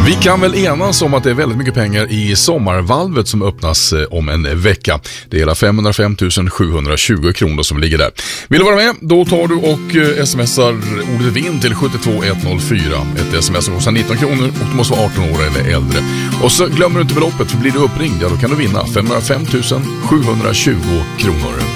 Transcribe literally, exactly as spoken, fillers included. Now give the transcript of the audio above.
Vi kan väl enas om att det är väldigt mycket pengar i sommarvalvet som öppnas om en vecka. Det är hela femhundrafem tusen sjuhundratjugo kronor som ligger där. Vill du vara med? Då tar du och smsar ordet vinn till sju två ett noll fyra. Ett sms som kostar nitton kronor och du måste vara arton år eller äldre. Och så glömmer du inte beloppet, för blir du uppringd, ja då kan du vinna femhundrafem tusen sjuhundratjugo kronor.